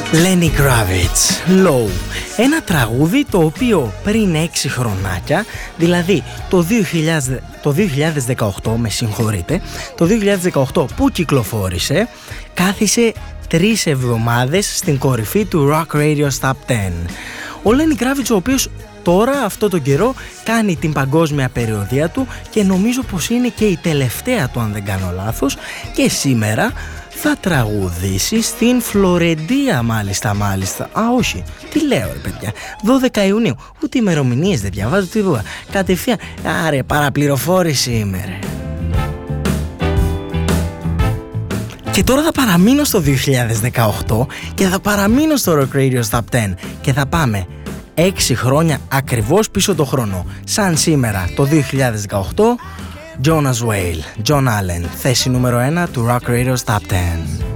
Lenny Kravitz, Low. Ένα τραγούδι το οποίο πριν 6 χρονάκια, δηλαδή το 2018, με συγχωρείτε, το 2018 που κυκλοφόρησε, κάθισε 3 εβδομάδες στην κορυφή του Rock Radio Top 10. Ο Lenny Kravitz, ο οποίος τώρα αυτό τον καιρό κάνει την παγκόσμια περιοδεία του και νομίζω πως είναι και η τελευταία του, αν δεν κάνω λάθος, και σήμερα θα τραγουδήσει στην Φλωρεντία μάλιστα. Α, όχι, τι λέω ρε παιδιά, 12 Ιουνίου, ούτε ημερομηνίες δεν διαβάζω τίποτα, κατευθείαν, άρε παραπληροφόρηση είμαι ρε. Και τώρα θα παραμείνω στο 2018 και θα παραμείνω στο Rock Radio Top 10 και θα πάμε 6 χρόνια ακριβώς πίσω το χρόνο, σαν σήμερα το 2018. Jonas Whale, John Allen, θέση νούμερο 1 του Rock Radio Top 10.